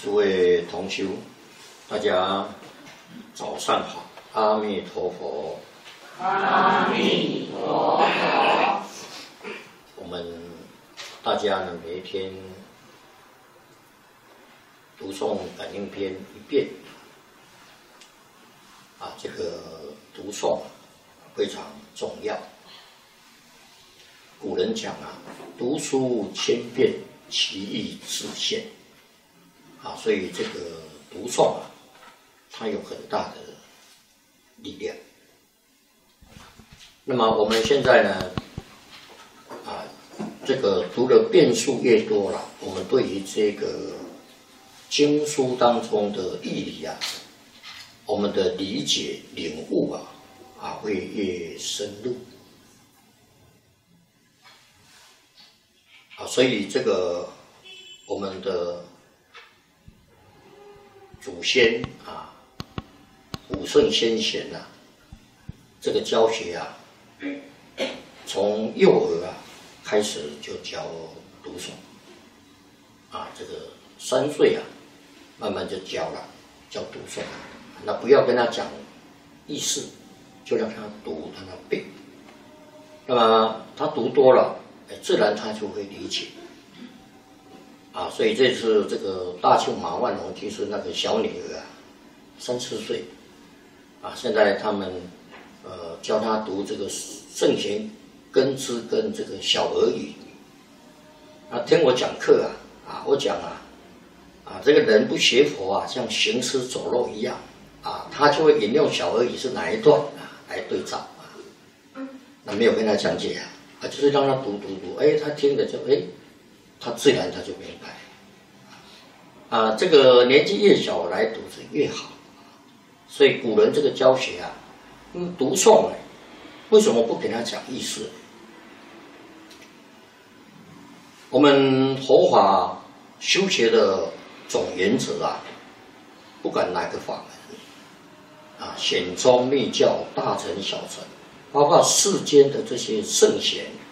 诸位同修，大家早上好，阿弥陀佛。 阿弥陀佛。 我们大家呢，每一天读诵感应篇一遍，这个读诵非常重要。古人讲读书千遍，其义自现。所以这个读诵它有很大的力量。那么我们现在呢，这个读的遍数越多了，我们对于这个经书当中的义理我们的理解领悟会越深入。所以这个我们的祖先古圣先贤这个教学从幼儿开始就教读诵这个3岁慢慢就教读诵。那不要跟他讲意思，就让他读，让他背。那么他读多了，自然他就会理解。所以这次这个大庆马万龙就是那个小女儿3、4岁现在他们教他读这个圣贤根知跟这个小儿语。听我讲课我讲这个人不学佛像行尸走肉一样他就会引用小儿语是哪一段来对照那没有跟他讲解就是让他读，他听了就他自然他就明白这个年纪越小来读是越好。所以古人这个教学读诵为什么不给他讲意思？我们佛法修学的总原则不管哪个法门显宗密教大乘小乘，包括世间的这些圣贤